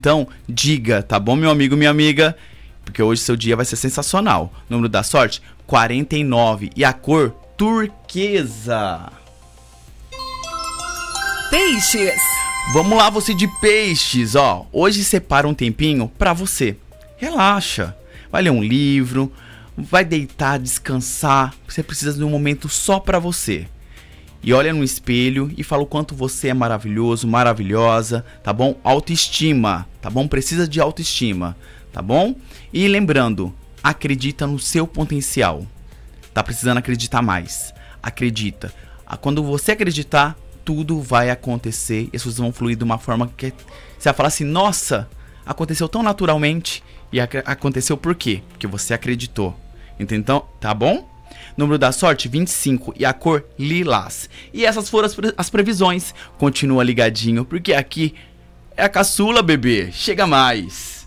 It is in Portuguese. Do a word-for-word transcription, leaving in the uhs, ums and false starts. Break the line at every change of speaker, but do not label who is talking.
Então, diga, tá bom, meu amigo, minha amiga? Porque hoje seu dia vai ser sensacional. Número da sorte, quarenta e nove. E a cor, turquesa.
Peixes.
Vamos lá, você de peixes, ó. Hoje separa um tempinho pra você. Relaxa. Vai ler um livro, vai deitar, descansar. Você precisa de um momento só pra você. E olha no espelho e fala o quanto você é maravilhoso, maravilhosa, tá bom? Autoestima, tá bom? Precisa de autoestima, tá bom? E lembrando, acredita no seu potencial. Tá precisando acreditar mais. Acredita. Quando você acreditar, tudo vai acontecer e as coisas vão fluir de uma forma que você vai falar assim, nossa, aconteceu tão naturalmente. E ac- aconteceu por quê? Porque você acreditou. Então, tá bom? Número da sorte, vinte e cinco. E a cor, lilás. E essas foram as, pre- as previsões. Continua ligadinho, porque aqui é a caçula, bebê. Chega mais.